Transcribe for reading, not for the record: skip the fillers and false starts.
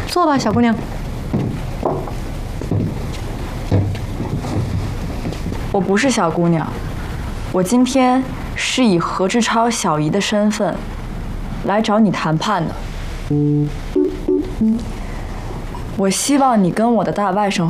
坐吧，小姑娘。 我不是小姑娘，我今天是以何志超小姨的身份来找你谈判的。我希望你跟我的大外甥